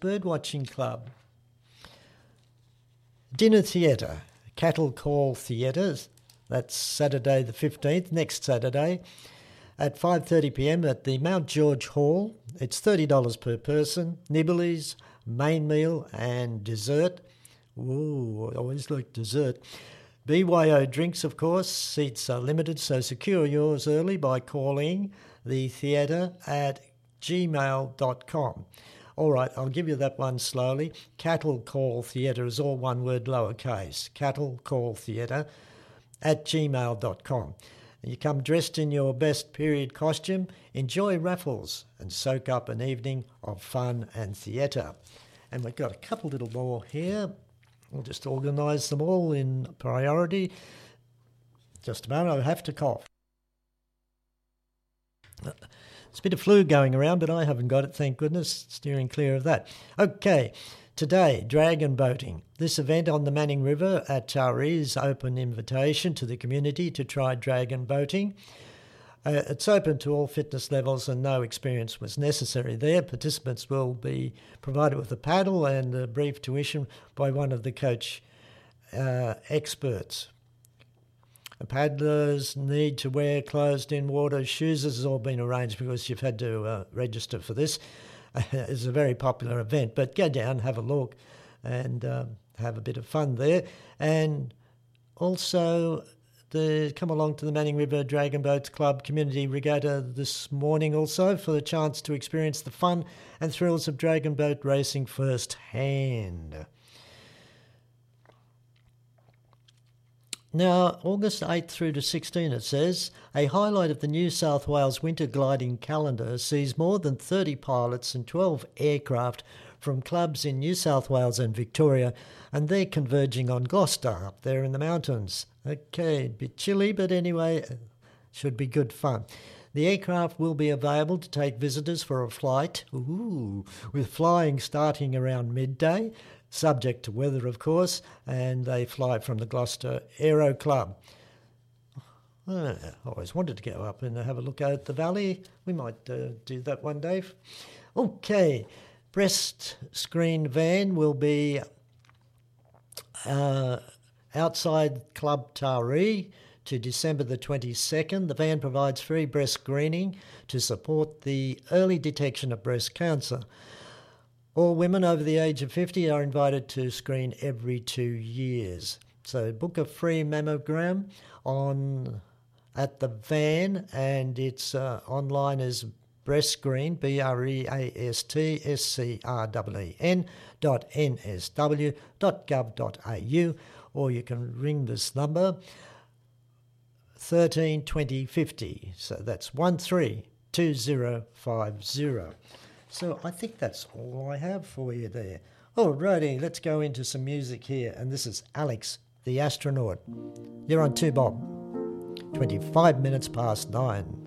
Birdwatching Club. Dinner Theatre, Cattle Call Theatres. That's Saturday the 15th, next Saturday, at 5:30pm at the Mount George Hall. It's $30 per person, nibblies, main meal and dessert. Ooh, I always like dessert. BYO drinks, of course. Seats are limited, so secure yours early by calling the theatre at gmail.com. All right, I'll give you that one slowly. Cattle Call Theatre is all one word, lowercase. Cattle Call Theatre at gmail.com. You come dressed in your best period costume, enjoy raffles and soak up an evening of fun and theatre. And we've got a couple little more here. We'll just organise them all in priority. Just a moment, I have to cough. There's a bit of flu going around, but I haven't got it, thank goodness, steering clear of that. Okay, today, dragon boating. This event on the Manning River at Taree is open invitation to the community to try dragon boating. It's open to all fitness levels and no experience was necessary there. Participants will be provided with a paddle and a brief tuition by one of the coach experts. Paddlers need to wear closed-in water shoes. This has all been arranged because you've had to register for this. It's a very popular event, but go down, have a look and have a bit of fun there. And also come along to the Manning River Dragon Boats Club Community Regatta this morning also for the chance to experience the fun and thrills of dragon boat racing firsthand. Now, August 8th through to 16, it says, a highlight of the New South Wales winter gliding calendar sees more than 30 pilots and 12 aircraft from clubs in New South Wales and Victoria, and they're converging on Gloucester up there in the mountains. Okay, a bit chilly, but anyway, should be good fun. The aircraft will be available to take visitors for a flight, with flying starting around midday, subject to weather, of course, and they fly from the Gloucester Aero Club. I always wanted to go up and have a look at the valley. We might do that one day. Okay, breast screen van will be outside Club Taree to December the 22nd. The van provides free breast screening to support the early detection of breast cancer. All women over the age of 50 are invited to screen every 2 years. So book a free mammogram at the van, and it's online as breastscreen, breastscreen.nsw.gov.au, or you can ring this number 13 20 50. So that's 132050. So I think that's all I have for you there. Alrighty, let's go into some music here. And this is Alex, the astronaut. You're on 2Bob. 25 minutes past 9.